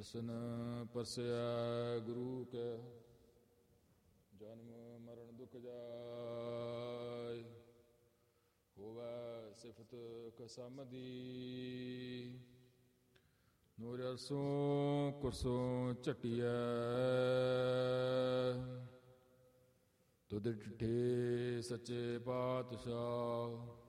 ਰਸਨ ਪਰਸਿਆ ਗੁਰੂ ਕੈ, ਜਨਮ ਮਰਨ ਦੁਖ ਜਾਇ, ਹੋਵੈ ਸਿਫਤ ਕਸਮਦੀ। ਨੂਰ ਅਰਸੋਂ ਕੁਰਸੋਂ ਝਟਿਐ, ਤੁਧ ਡਿਠੇ ਸੱਚੇ ਪਾਤਸ਼ਾਹ।